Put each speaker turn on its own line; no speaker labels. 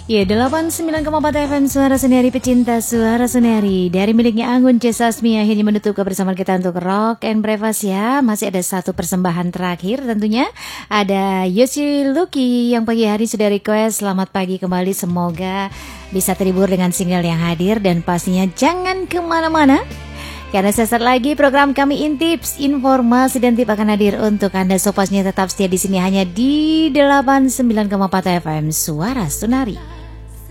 Ya, 89,4 FM Suara Senari, pecinta Suara Senari. Dari miliknya Anggun C. Sasmi akhirnya menutup kebersamaan kita untuk Rock and Breakfast ya. Masih ada satu persembahan terakhir tentunya. Ada Yoshi Lucky yang pagi hari sudah request. Selamat pagi kembali, semoga bisa terhibur dengan single yang hadir. Dan pastinya jangan kemana-mana, karena sesaat lagi program kami Intips, informasi dan tip akan hadir untuk Anda. So pastinya tetap setia di sini hanya di 89,4 FM Suara Senari.